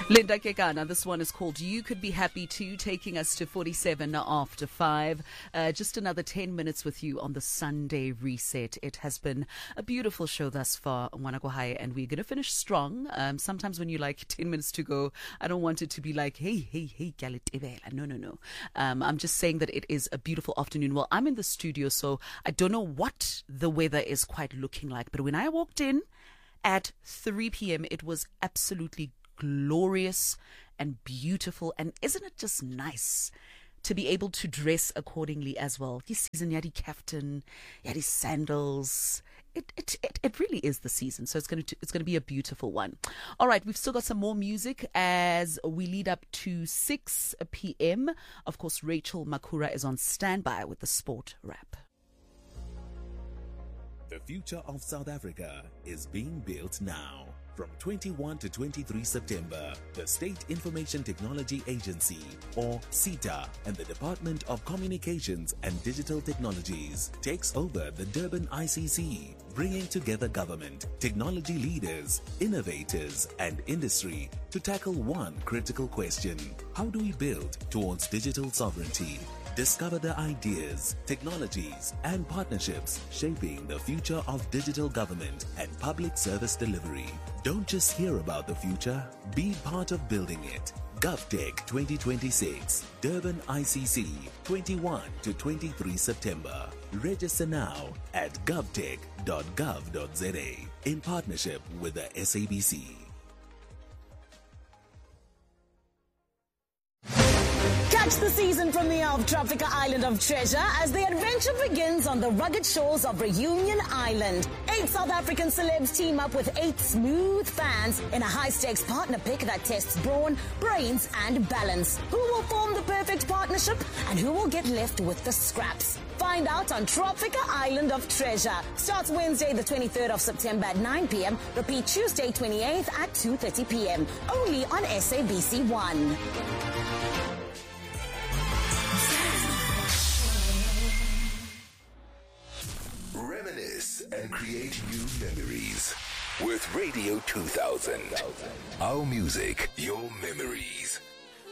Linda Kekana, this one is called You Could Be Happy Too, taking us to 47 after 5. Just another 10 minutes with you on the Sunday Reset. It has been a beautiful show thus far on Wanako High, and we're going to finish strong. Sometimes when you like 10 minutes to go, I don't want it to be like, hey, Galetebela. No. I'm just saying that it is a beautiful afternoon. Well, I'm in the studio, so I don't know what the weather is quite looking like. But when I walked in at 3 p.m., it was absolutely glorious and beautiful. And isn't it just nice to be able to dress accordingly as well? This season, yadi kaftan, yadi sandals. It really is the season, so it's going to be a beautiful one. All right, we've still got some more music as we lead up to 6 p.m. Of course, Rachel Makura is on standby with the sport wrap. The future of South Africa is being built now. From 21 to 23 September, the State Information Technology Agency, or SITA, and the Department of Communications and Digital Technologies takes over the Durban ICC, bringing together government, technology leaders, innovators, and industry to tackle one critical question: how do we build towards digital sovereignty? Discover the ideas, technologies, and partnerships shaping the future of digital government and public service delivery. Don't just hear about the future, be part of building it. GovTech 2026, Durban ICC, 21 to 23 September. Register now at govtech.gov.za in partnership with the SABC. Catch the season premiere of Tropica Island of Treasure as the adventure begins on the rugged shores of Reunion Island. 8 South African celebs team up with 8 smooth fans in a high-stakes partner pick that tests brawn, brains, and balance. Who will form the perfect partnership and who will get left with the scraps? Find out on Tropica Island of Treasure. Starts Wednesday the 23rd of September at 9 p.m. Repeat Tuesday 28th at 2:30 p.m. Only on SABC 1. Reminisce and create new memories with Radio 2000. Our music, your memories.